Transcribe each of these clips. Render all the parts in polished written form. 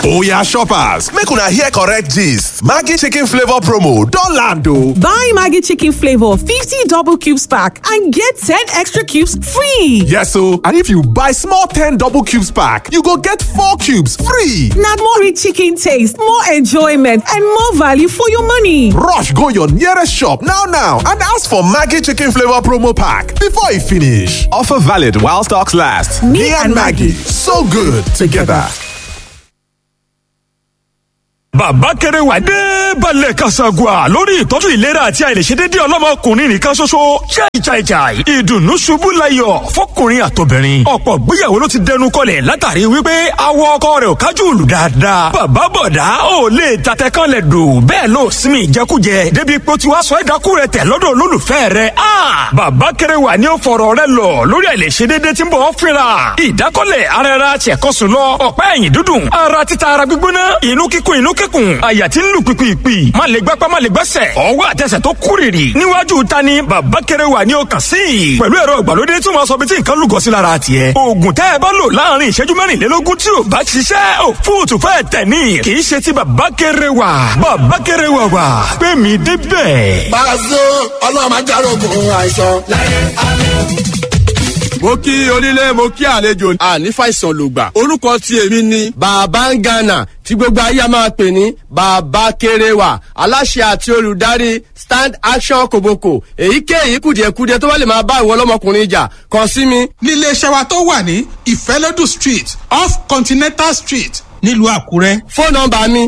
Oya shoppers, make una hear correct gist. Maggi chicken flavor promo don land o. Buy Maggi chicken flavor 50 double cubes pack and get 10 extra cubes free. Yes o, and if you buy small 10 double cubes pack, you go get 4 cubes free. Na more rich chicken taste, more enjoyment and more value for your money. Rush go your nearest shop now and ask for Maggi chicken flavor promo pack before e finish. Offer valid while stocks last. Me and Maggi, so good together. Bàbá kéré wà dé balẹ̀ Kasagua lórí ìtọ́jú ìlera àti àìlèṣedéédé ọlọ́mọkùnrin nìkan ṣoṣo. Chai ìdùnnú ṣubú láyọ̀ fọkùnrin àtobìnrin. Ọ̀pọ̀ gbéyàwó ló ti dẹnu kọlẹ̀ látàrí wípé awọ ọkọ rẹ̀ ò kájú ìlú dáadáa. Bàbá bọ̀dá ò lè tatẹ kan lẹ̀ dùn bẹ́ẹ̀ ló sinmi ìjẹkújẹ débi pé ó ti wá sọ ẹ̀dákú rẹ̀ tẹ̀ lọ́dọ̀ olólùfẹ́ rẹ̀. Bàbá kéré wà ní ó fọ̀rọ̀ rẹ̀ lọ lórí àìlèṣedéédé tí ń bọ̀ fínra. Ìdákọ́lẹ̀ ara ẹra ṣẹ̀kọ́sùn lọ ọ̀pá ẹ̀yìn dúdùn ara títa ara gbígbóná inú kíkún àyà tí ń lù pìpìpì má lè gbápá má lè gbẹ́sẹ̀ ọwọ́ àtẹsẹ̀ tó kúrìrì níwájú ta ni bàbá kéré wà ní ọkàn sí i pẹ̀lú ẹ̀rọ ìgbàlódé tí wọ́n sọ bí tí nǹkan lúgọ sí lára tiẹ̀ oògùn tẹ́ ẹ bá lò láàrin ìṣẹ́jú mẹ́rìnlélógún tí ò bá ṣiṣẹ́ òfúùtù fẹ́ẹ̀ tẹ̀ ní kì í ṣe ti bàbá kéré wà pé mi débẹ̀. Pàṣẹ ọlọ́mọ ajárogun àìsàn láyé àlẹ́ mo kí onílé mo kí àlejò ànífàìsàn lògbà orúkọ tí èmi ni bàbá ń gánà tí gbogbo ayé máa pè ní bàbá kéréwà aláṣẹ àti olùdarí stand action kòbókò èyíkéyìí kùdìẹ̀kudiẹ tó bá lè máa bá ìwọ ọlọ́mọkùnrin jà kàn sí mi. nílé iṣẹ́ wa tó wà ní ìfẹ́lódù street off continental street nílùú àkúrẹ́. fóònù nọ́mbà mi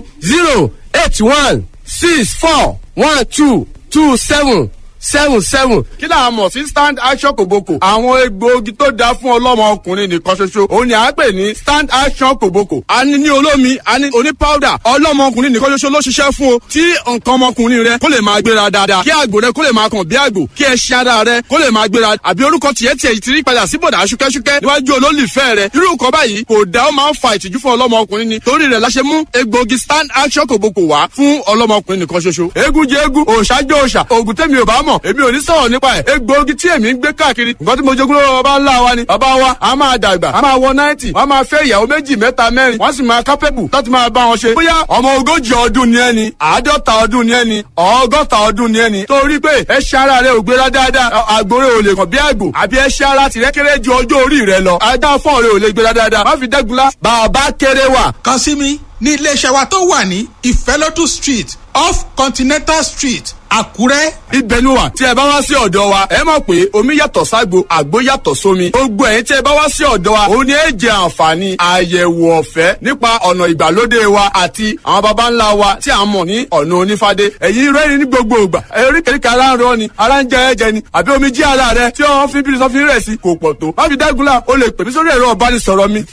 08164122777. kí là á mọ̀ sí stand action kòbókò. àwọn egbòogi tó dáa fún ọlọ́mọ ọkùnrin nìkan ṣoṣo òun ni à ń pè ní stand action kòbókò. a ní ní olómi a ní oní powder ọlọ́mọ ọkùnrin nìkan ṣoṣo ló ṣiṣẹ́ fún o. tí nǹkan ọmọkùnrin rẹ kó lè máa gbéra dáadáa kí àgbò rẹ kó lè máa kàn bí àgbò kí ẹṣin ara rẹ kó lè máa gbéra àbí orúkọ tiẹ̀ ti rí padà sí bọ̀dà ṣúkẹ́ṣúkẹ́ níwájú olólùfẹ́ rẹ irú nǹkan báyìí kò dá ó máa ń fa ìtìjú fún ọlọ́mọ ọkùnrin ni torí rẹ̀ la ṣe mú egbòogi stand action kòbókò wá fún ọlọ́mọ ọkùnrin nìkan ṣoṣo. eégún jẹ eégún òòṣà jẹ òòṣà òògùn tẹ́mi ò bá mọ̀ èmi ò ní sọ̀rọ̀ nípa ẹ̀ egbòogi tí èmi ń gbé káàkiri nǹkan tí mo jogún lọ́wọ́ bàbá ńlá wa ni bàbá wa a máa dàgbà a máa wọ 90 wọ́n máa fẹ́ ìyàwó méjì mẹ́ta mẹ́rin wọ́n sì máa kápẹ́bù láti máa bá wọn ṣe bóyá ọmọ ogójì ọdún ni ẹni àádọ́ta ọdún ni ẹni ọgọ́ta ọdún ni ẹni torí pé ẹṣin ara rẹ ò gbéra dáadáa àgbòrè ò lè kàn bí àgbò àbí ẹṣin ara tìrẹ kéré ju ọjọ́ orí rẹ lọ ajá fọ́ọ̀ rẹ ò lè gbéra dáadáa má fi dẹ́gunlá bàbá kéré wà. kàn sí mi ní iléeṣẹ́ wa tó wà ní ìfẹ́lódù street off continental street àkúrẹ́. ibẹ̀ ni wà tí ẹ bá wá sí ọ̀dọ̀ wa ẹ mọ̀ pé omi yàtọ̀ ságbo àgbo yàtọ̀ sómi gbogbo ẹ̀yin tí ẹ bá wá sí ọ̀dọ̀ wa òun ni ẹ jẹ àǹfààní àyẹ̀wò ọ̀fẹ́ nípa ọ̀nà ìgbàlódé wa àti àwọn baba ńlá wa tí a mọ̀ ní ọ̀nà onífádé ẹ̀yin rẹ́rìn ní gbogbo ìgbà oríkèéríkèé ara ń rọ ni ara ń jẹ ẹ̀jẹ̀ ni àbí omi jí ara rẹ tí wọ́n fi bírí sọ́fin rẹ̀ sí kò pọ̀ tó má fi dágunlá o lè pè mí sórí ẹ̀rọ ìbánisọ̀rọ̀ mi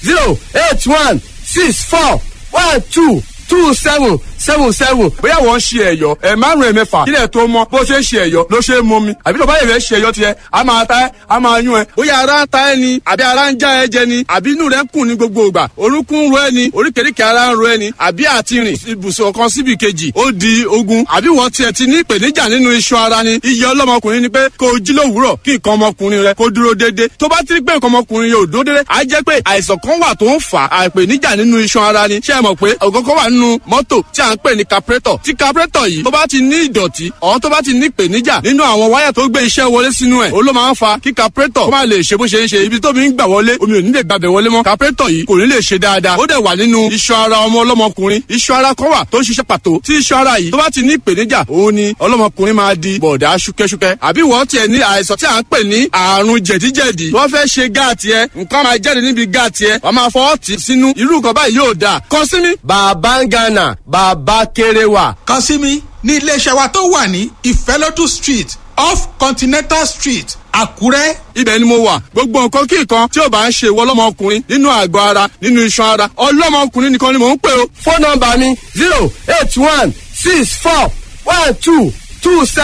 08164122777 bóyá wọ́n ń ṣe ẹ̀yọ́ márùn ẹ̀mẹ́fà kílẹ̀ tó mọ́ bó ṣe ń ṣe ẹ̀yọ́ ló ṣe é mọ́ mi àbí tó bá yẹ fẹ́ ṣe ẹ̀yọ́ tiẹ̀ a máa ta ẹ́ a máa yún ẹ bóyá ara ń ta ẹ́ ni àbí ara ń já ẹ jẹ ni àbí inú rẹ̀ ń kùn ní gbogbo ìgbà orúnkún ń ro ẹ ni oríkèéríkèé ara ń ro ẹ ni àbí àti rìn ibùsùn kan síbi kejì ó di ogun àbí wọ́n tiẹ̀ ti ní ìpèníjà nínú iṣan ara ni iye ọlọ́mọkùnrin ni pé kó o jí lówùúrọ̀ kí nǹkan ọmọkùnrin rẹ kó dúró déédé tó bá ti rí pé nǹkan ọmọkùnrin yóò dúró déédé á jẹ́ pé àìsàn kan wà tó ń fà á ìpèníjà nínú iṣan ara ni ṣé ẹ mọ̀ pé ọ̀gọ́gọ́ wà nínú mọ́tò tí à ń pè ní carburetor tí carburetor yìí tó bá ti ní ìdọ̀tí ọ̀hún tó bá ti ní ìpèníjà nínú àwọn wáyà tó gbé iṣẹ́ wọlé sínú ẹ̀ ó ló máa ń fa kí carburetor kó má lè ṣe bó ṣe ń ṣe ibi tó mi ń gbà wọlé omi ò ní lè gbàbẹ̀ wọlé mọ́ carburetor yìí kò ní lè ṣe dáadáa ó dẹ̀ wà nínú iṣan ara ọmọ ọlọ́mọkùnrin iṣan ara kan wà tó ń ṣiṣẹ́ pàtó tí iṣan ara yìí tó bá ti ní ìpèníjà òun ni ọlọ́mọkùnrin máa di bọ̀dá ṣúkẹ́ṣúkẹ́ àbí wọ́n tiẹ̀ ní àìsàn tí à ń pè ní àrùn jẹ̀díjẹ̀dí wọ́n fẹ́ ṣe gáàtì ẹ nǹkan máa jáde níbi gáàtì ẹ wọ́n máa fọwọ́ tì sínú irú nǹkan báyìí yóò dáa kàn sí mi. bàbá ń gánà bàbá kéré wà. kàn sí mi ní iléeṣẹ́ wa tó wà ní ìfẹ́lódù street off continental street àkúrẹ́. ibẹ̀ ni mo wà gbogbo nǹkan kí nǹkan tí ò bá ń ṣe ìwọ ọlọ́mọkùnrin nínú àgọ́ ara nínú iṣan ara ọlọ́mọkùnrin nìkan ni mò ń pè o. fóònù nọ́mbà mi 081641227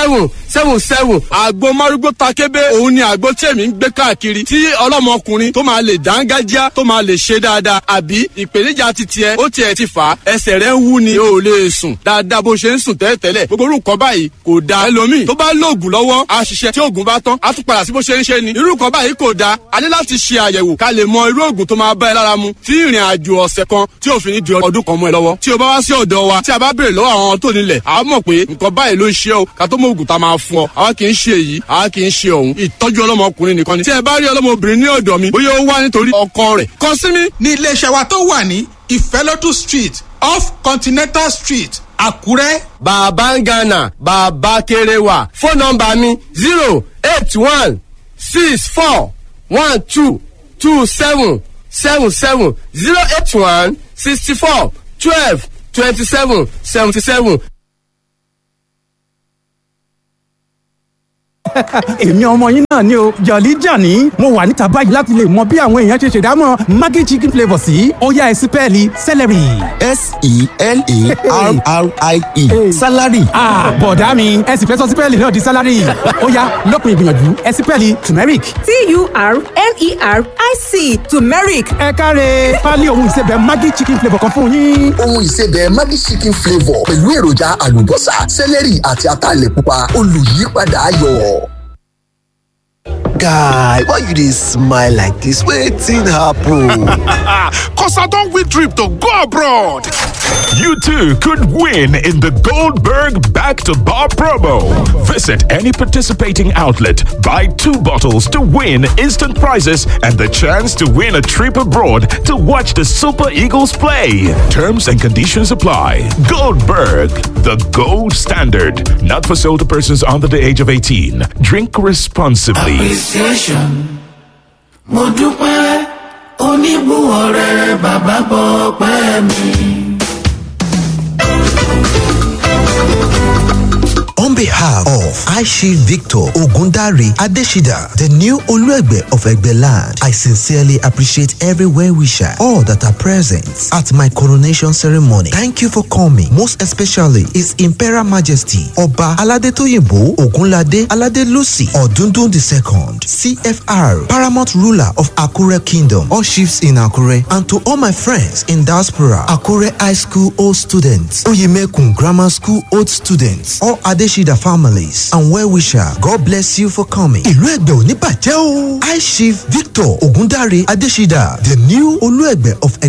777. àgbo márúgbó takébé òun ni àgbo tí èmi ń gbé káàkiri tí ọlọ́mọkùnrin tó máa lè dángájá tó máa lè ṣe dáadáa àbí ìpèníjà ti tiẹ̀ ó tiẹ̀ ti fà á ẹsẹ̀ rẹ̀ ń wú ni o ò lè sùn dáadáa bó ṣe ń sùn tẹ́lẹ̀tẹ́lẹ̀ gbogbo orúkọ báyìí kò da ẹlòmíì tó bá lóògùn lọ́wọ́ á ṣiṣẹ́ tí oògùn bá tán á tún padà sí bó ṣe ń ṣe ni irú nǹkan báyìí kò da a ní láti ṣe àyẹ̀wò ká lè mọ irú oògùn tó máa bá ẹ lára mu tí ìrìn àjò ọ̀sẹ̀ kan tí òfin ní di ọdún kan mọ́ ẹ lọ́wọ́ tí o bá wá sí ọ̀dọ̀ wa tí a bá béèrè lọ́wọ́ àwọn tó nílẹ̀ a mọ̀ pé nǹkan báyìí ló ń ṣe o ká tó mọ oògùn tá a máa fún ọ àwa kì í ṣe èyí àwa kì í ṣe òun ìtọ́jú ọlọ́mọkùnrin nìkan ni tí ẹ bá rí ọlọ́mọbìnrin ní ọ̀dọ̀ mi bóyá ó wá nítorí ọkọ rẹ̀ kàn sí mi. ní iléeṣẹ́ wa tó wà ní ìfẹ́lódù street off continental street àkúrẹ́. bàbá ń gánà bàbá kéré wà fóònù nọ́mbà mi 08164122777 08164122777. èmi ọmọ yín náà ni o jọ̀lí jàní mo wà níta báyìí láti lè mọ bí àwọn èèyàn ṣe ṣèdámọ̀ maggi chicken flavour sí ó yá ẹsí pẹ́ẹ́lí celery. S-E-L-A-R-R-I-E salary. bọ̀dá mi ẹ sì fẹ́ sọ sípẹ́ẹ̀lì náà di salary ó yá lópin ìgbìyànjú ẹsí pẹ́ẹ́lì turmeric. T-U-R-M-E-R-I-C turmeric. ẹ káre pálí ohun ìsebẹ̀ maggi chicken flavour kan fún yín. ohun ìsebẹ̀ maggi chicken flavour pẹ̀lú èròjà àlùbọ́sà celery àti ataalẹ̀ pupa olùyípadà ayọ̀. Guy, why you dey smile like this? Wetin happen? Cause I don't win trip to go abroad. You too could win in the Goldberg Back to Bar promo. Visit any participating outlet, buy 2 bottles to win instant prizes and the chance to win a trip abroad to watch the Super Eagles play. Terms and conditions apply. Goldberg, the gold standard. Not for sale to persons under the age of 18. Drink responsibly. Mo dúpẹ́ oníbùwọ̀rẹ́ bàbá bọ̀ pẹ́ mi. On behalf of Aishi Victor Ogundare Adeshida, the new Oluegbe of Egbeland, I sincerely appreciate every well-wisher, all that are present at my coronation ceremony. Thank you for coming, most especially His Imperial Majesty Oba Aladetoyinbo Ogunlade Alade Lucy Odundun II, CFR, Paramount Ruler of Akure Kingdom, all chiefs in Akure, and to all my friends in diaspora, Akure High School old students, Oyemekun Grammar School old students, all Adeshida families and well-wisher, God bless you for coming. Ìlú Ẹ̀gbẹ́ ò ní bàjẹ́ o. I Chief Victor Ogundare Adeshida, the new Oluegbe of